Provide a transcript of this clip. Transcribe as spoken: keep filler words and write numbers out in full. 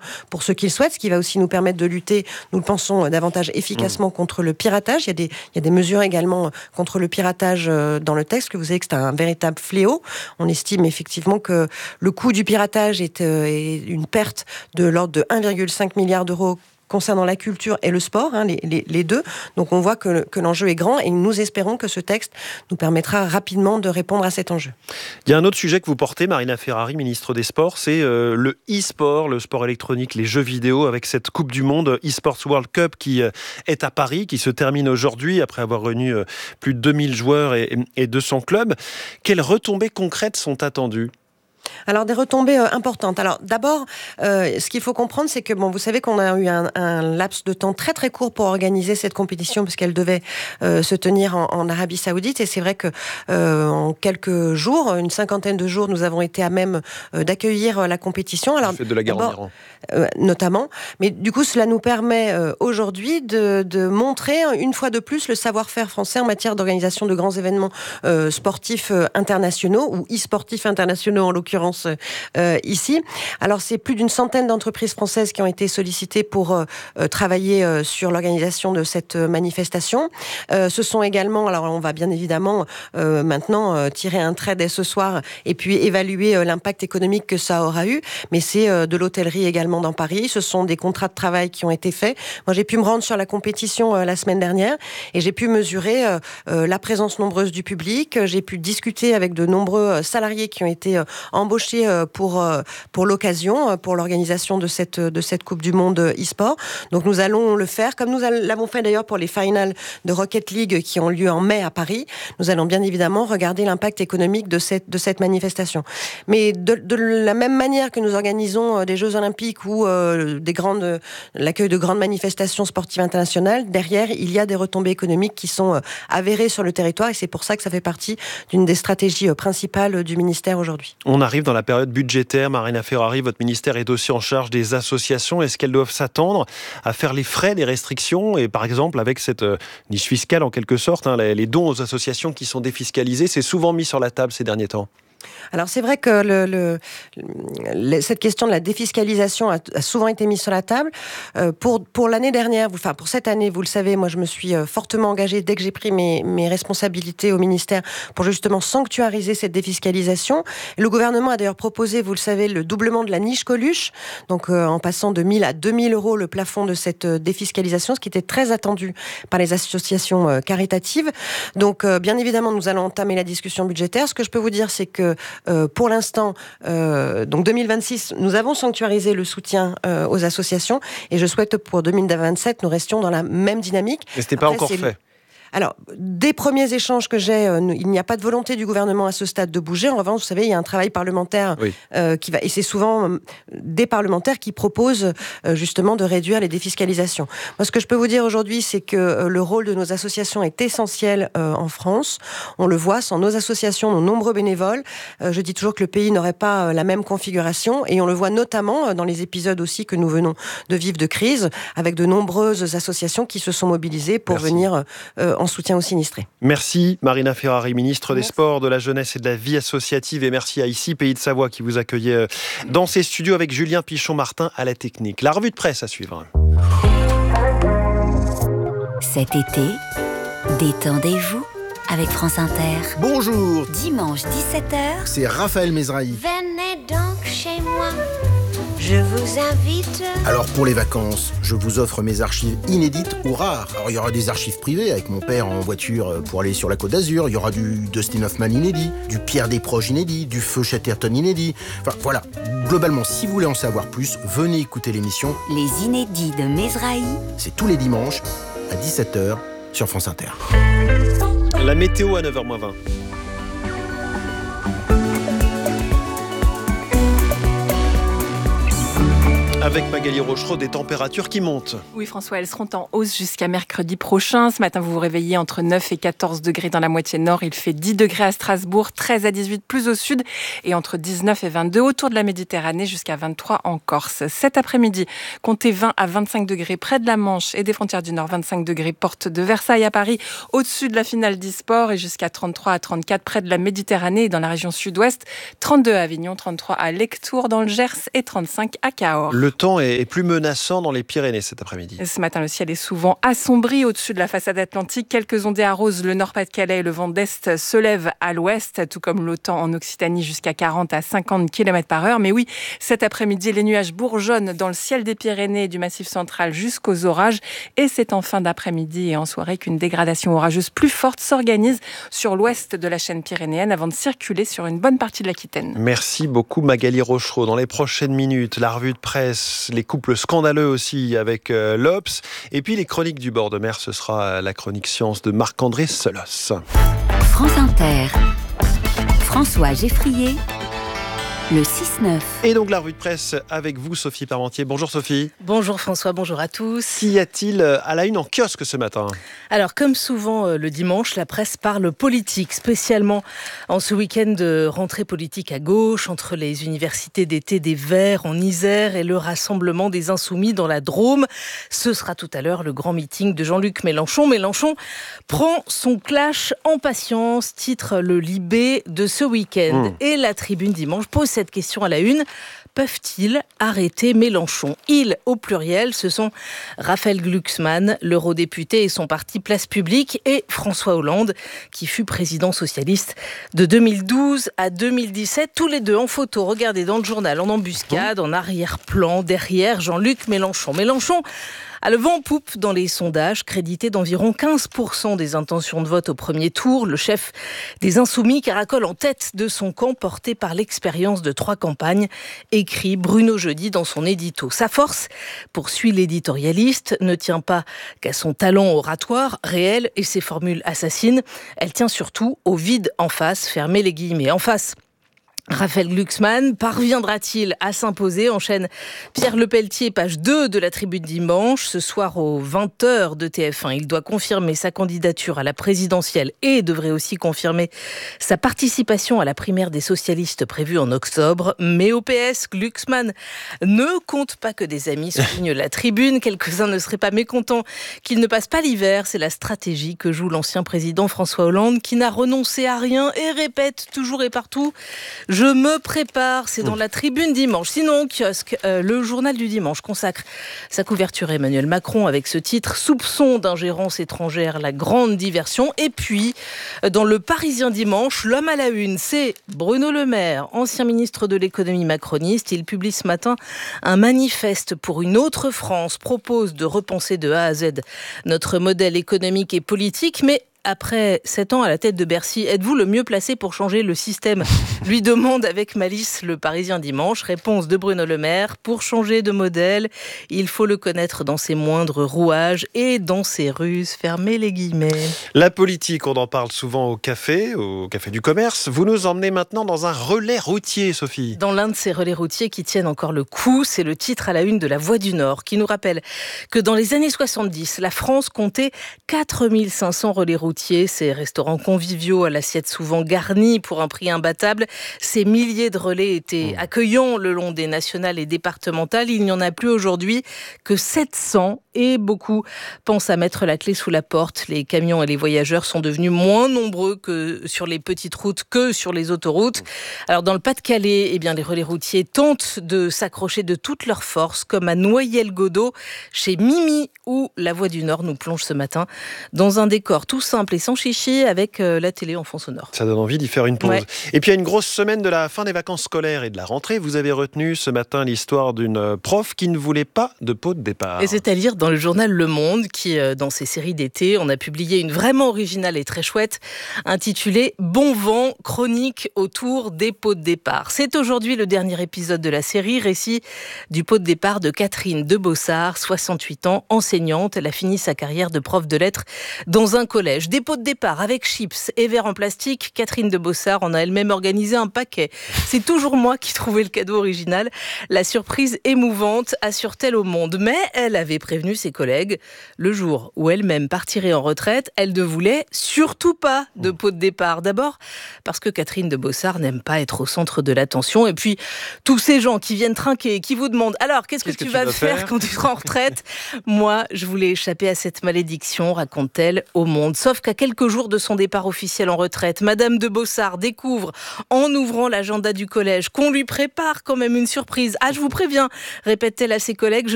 pour ceux qui le souhaitent, ce qui va aussi nous permettre de lutter, nous le pensons, davantage efficacement mmh. contre le piratage. Il y a des, il y a des mesures également contre le piratage dans le texte, que vous savez que c'est un véritable fléau. On estime effectivement que le coût du piratage est, est une perte de l'ordre de un virgule cinq milliard d'euros concernant la culture et le sport, hein, les, les, les deux. Donc on voit que, que l'enjeu est grand et nous espérons que ce texte nous permettra rapidement de répondre à cet enjeu. Il y a un autre sujet que vous portez, Marina Ferrari, ministre des Sports, c'est euh, le e-sport, le sport électronique, les jeux vidéo, avec cette Coupe du Monde e-sports World Cup qui euh, est à Paris, qui se termine aujourd'hui après avoir réuni euh, plus de deux mille joueurs et, et deux cents clubs. Quelles retombées concrètes sont attendues ? Alors, des retombées euh, importantes. Alors, d'abord, euh, ce qu'il faut comprendre, c'est que, bon, vous savez qu'on a eu un, un laps de temps très, très court pour organiser cette compétition, puisqu'elle devait euh, se tenir en, en Arabie Saoudite. Et c'est vrai que euh, en quelques jours, une cinquantaine de jours, nous avons été à même euh, d'accueillir euh, la compétition. Alors, du fait de la guerre en Iran. Euh, notamment. Mais du coup, cela nous permet euh, aujourd'hui de, de montrer, une fois de plus, le savoir-faire français en matière d'organisation de grands événements euh, sportifs euh, internationaux, ou e-sportifs internationaux en l'occurrence euh, ici. Alors, c'est plus d'une centaine d'entreprises françaises qui ont été sollicitées pour euh, travailler euh, sur l'organisation de cette manifestation. Euh, ce sont également, alors on va bien évidemment euh, maintenant euh, tirer un trait dès ce soir et puis évaluer euh, l'impact économique que ça aura eu, mais c'est euh, de l'hôtellerie également dans Paris. Ce sont des contrats de travail qui ont été faits. Moi, j'ai pu me rendre sur la compétition euh, la semaine dernière et j'ai pu mesurer euh, euh, la présence nombreuse du public. J'ai pu discuter avec de nombreux salariés qui ont été euh, embauchés euh, pour euh, pour l'occasion, euh, pour l'organisation de cette de cette Coupe du Monde e-sport. Donc, nous allons le faire, comme nous l'avons fait d'ailleurs pour les finales de Rocket League qui ont lieu en mai à Paris. Nous allons bien évidemment regarder l'impact économique de cette de cette manifestation. Mais de, de la même manière que nous organisons des Jeux Olympiques ou euh, des grandes, l'accueil de grandes manifestations sportives internationales, derrière, il y a des retombées économiques qui sont euh, avérées sur le territoire et c'est pour ça que ça fait partie d'une des stratégies euh, principales du ministère aujourd'hui. On arrive dans la période budgétaire. Marina Ferrari, votre ministère est aussi en charge des associations. Est-ce qu'elles doivent s'attendre à faire les frais des restrictions et par exemple avec cette euh, niche fiscale en quelque sorte, hein, les, les dons aux associations qui sont défiscalisés, c'est souvent mis sur la table ces derniers temps? Alors c'est vrai que le, le, le, cette question de la défiscalisation a, a souvent été mise sur la table. Euh, pour pour l'année dernière, enfin pour cette année, vous le savez, moi je me suis fortement engagée dès que j'ai pris mes, mes responsabilités au ministère pour justement sanctuariser cette défiscalisation. Le gouvernement a d'ailleurs proposé, vous le savez, le doublement de la niche Coluche, donc euh, en passant de mille à deux mille euros le plafond de cette défiscalisation, ce qui était très attendu par les associations euh, caritatives. Donc euh, bien évidemment, nous allons entamer la discussion budgétaire. Ce que je peux vous dire, c'est que Euh, pour l'instant, euh, donc deux mille vingt-six, nous avons sanctuarisé le soutien euh, aux associations et je souhaite que pour deux mille vingt-sept, nous restions dans la même dynamique. Mais ce n'est pas Après, encore fait. Alors, des premiers échanges que j'ai, euh, il n'y a pas de volonté du gouvernement à ce stade de bouger. En revanche, vous savez, il y a un travail parlementaire oui. euh, qui va, et c'est souvent euh, des parlementaires qui proposent euh, justement de réduire les défiscalisations. Moi, ce que je peux vous dire aujourd'hui, c'est que euh, le rôle de nos associations est essentiel euh, en France. On le voit, sans nos associations, nos nombreux bénévoles, euh, je dis toujours que le pays n'aurait pas euh, la même configuration, et on le voit notamment euh, dans les épisodes aussi que nous venons de vivre de crise, avec de nombreuses associations qui se sont mobilisées pour Merci. venir euh, en soutien aux sinistrés. Merci Marina Ferrari, ministre merci. des Sports, de la Jeunesse et de la Vie associative, et merci à Ici Pays de Savoie qui vous accueillait dans ses studios avec Julien Pichon-Martin à la technique. La revue de presse à suivre. Cet été, détendez-vous avec France Inter. Bonjour. Dimanche dix-sept heures. C'est Raphaël Mesrahi. Venez donc chez moi. Je vous invite. Alors pour les vacances, je vous offre mes archives inédites ou rares. Alors il y aura des archives privées avec mon père en voiture pour aller sur la Côte d'Azur. Il y aura du Dustin Hoffman inédit, du Pierre Desproges inédit, du Feu Chatterton inédit. Enfin voilà, globalement, si vous voulez en savoir plus, venez écouter l'émission Les Inédits de Mesrahi. C'est tous les dimanches à dix-sept heures sur France Inter. La météo à neuf heures moins vingt. Avec Magali Rochereau, des températures qui montent. Oui François, elles seront en hausse jusqu'à mercredi prochain. Ce matin, vous vous réveillez entre neuf et quatorze degrés dans la moitié nord. Il fait dix degrés à Strasbourg, treize à dix-huit plus au sud et entre dix-neuf et vingt-deux autour de la Méditerranée jusqu'à vingt-trois en Corse. Cet après-midi, comptez vingt à vingt-cinq degrés près de la Manche et des frontières du Nord, vingt-cinq degrés porte de Versailles à Paris, au-dessus de la finale d'e-sport et jusqu'à trente-trois à trente-quatre près de la Méditerranée et dans la région sud-ouest, trente-deux à Avignon, trente-trois à Lectoure dans le Gers et trente-cinq à Cahors. Le temps est plus menaçant dans les Pyrénées cet après-midi. Ce matin, le ciel est souvent assombri au-dessus de la façade atlantique. Quelques ondées arrosent le Nord-Pas-de-Calais et le vent d'Est se lève à l'ouest, tout comme l'OTAN en Occitanie jusqu'à quarante à cinquante kilomètres par heure. Mais oui, cet après-midi, les nuages bourgeonnent dans le ciel des Pyrénées et du Massif central jusqu'aux orages. Et c'est en fin d'après-midi et en soirée qu'une dégradation orageuse plus forte s'organise sur l'ouest de la chaîne pyrénéenne avant de circuler sur une bonne partie de l'Aquitaine. Merci beaucoup Magali Rochereau. Dans les prochaines minutes, la revue de presse, les couples scandaleux aussi avec euh, l'Obs. Et puis les chroniques du bord de mer, ce sera la chronique science de Marc-André Selos. France Inter, François Geffrier, le six neuf. Et donc la revue de presse avec vous, Sophie Parmentier. Bonjour Sophie. Bonjour François, bonjour à tous. Qu'y a-t-il à la une en kiosque ce matin ? Alors comme souvent le dimanche, la presse parle politique, spécialement en ce week-end de rentrée politique à gauche, entre les universités d'été des Verts en Isère et le rassemblement des Insoumis dans la Drôme. Ce sera tout à l'heure le grand meeting de Jean-Luc Mélenchon. Mélenchon prend son clash en patience, titre le Libé de ce week-end. Mmh. Et la Tribune dimanche pose cette question à la une. Peuvent-ils arrêter Mélenchon ? Ils, au pluriel, ce sont Raphaël Glucksmann, l'eurodéputé et son parti Place Publique, et François Hollande, qui fut président socialiste de deux mille douze à deux mille dix-sept. Tous les deux en photo, regardez dans le journal, en embuscade, en arrière-plan, derrière Jean-Luc Mélenchon. Mélenchon a le vent en poupe dans les sondages, crédité d'environ quinze pour cent des intentions de vote au premier tour. Le chef des Insoumis caracole en tête de son camp, porté par l'expérience de trois campagnes, écrit Bruno Jeudi dans son édito. Sa force, poursuit l'éditorialiste, ne tient pas qu'à son talent oratoire réel et ses formules assassines. Elle tient surtout au vide en face, fermez les guillemets. En face, Raphaël Glucksmann parviendra-t-il à s'imposer ? Enchaîne Pierre Lepelletier, page deux de la Tribune dimanche. Ce soir aux vingt heures de T F un, il doit confirmer sa candidature à la présidentielle et devrait aussi confirmer sa participation à la primaire des socialistes prévue en octobre. Mais au P S, Glucksmann ne compte pas que des amis, souligne la Tribune. Quelques-uns ne seraient pas mécontents qu'il ne passe pas l'hiver. C'est la stratégie que joue l'ancien président François Hollande, qui n'a renoncé à rien et répète toujours et partout: je me prépare, c'est dans la Tribune dimanche. Sinon, au kiosque, euh, le journal du dimanche consacre sa couverture à Emmanuel Macron avec ce titre: soupçon d'ingérence étrangère, la grande diversion. Et puis, dans le Parisien dimanche, l'homme à la une, c'est Bruno Le Maire, ancien ministre de l'économie macroniste. Il publie ce matin un manifeste pour une autre France, propose de repenser de A à Z notre modèle économique et politique, mais après sept ans à la tête de Bercy, êtes-vous le mieux placé pour changer le système ? Lui demande avec malice le Parisien dimanche. Réponse de Bruno Le Maire: pour changer de modèle, il faut le connaître dans ses moindres rouages et dans ses ruses. Fermez les guillemets. La politique, on en parle souvent au café, au café du commerce. Vous nous emmenez maintenant dans un relais routier, Sophie. Dans l'un de ces relais routiers qui tiennent encore le coup, c'est le titre à la une de La Voix du Nord, qui nous rappelle que dans les années soixante-dix, la France comptait quatre mille cinq cents relais routiers. Ces restaurants conviviaux à l'assiette souvent garnie pour un prix imbattable. Ces milliers de relais étaient accueillants le long des nationales et départementales. Il n'y en a plus aujourd'hui que sept cents et beaucoup pensent à mettre la clé sous la porte. Les camions et les voyageurs sont devenus moins nombreux que sur les petites routes que sur les autoroutes. Alors dans le Pas-de-Calais, eh bien, les relais routiers tentent de s'accrocher de toutes leurs forces, comme à Noyelles-Godault, chez Mimi, où La Voix du Nord nous plonge ce matin dans un décor tout simple et sans chichi, avec euh, la télé en fond sonore. Ça donne envie d'y faire une pause. Ouais. Et puis il y a une grosse semaine de la fin des vacances scolaires et de la rentrée. Vous avez retenu ce matin l'histoire d'une prof qui ne voulait pas de pot de départ. Et c'est à lire dans le journal Le Monde, qui, euh, dans ses séries d'été, on a publié une vraiment originale et très chouette, intitulée « Bon vent, chronique autour des pots de départ ». C'est aujourd'hui le dernier épisode de la série, récit du pot de départ de Catherine de Bossard, soixante-huit ans, enseignante. Elle a fini sa carrière de prof de lettres dans un collège. Des pots de départ avec chips et verres en plastique. Catherine de Bossard en a elle-même organisé un paquet. C'est toujours moi qui trouvais le cadeau original. La surprise émouvante, assure-t-elle au Monde. Mais elle avait prévenu ses collègues. Le jour où elle-même partirait en retraite, elle ne voulait surtout pas de pot de départ. D'abord parce que Catherine de Bossard n'aime pas être au centre de l'attention. Et puis, tous ces gens qui viennent trinquer, qui vous demandent « Alors, qu'est-ce, qu'est-ce que, que tu vas, vas faire, faire quand tu seras en retraite ?» Moi, je voulais échapper à cette malédiction, raconte-t-elle au Monde. Sauf Preuve qu'à quelques jours de son départ officiel en retraite, Madame de Bossard découvre, en ouvrant l'agenda du collège, qu'on lui prépare quand même une surprise. Ah, je vous préviens, répète-t-elle à ses collègues,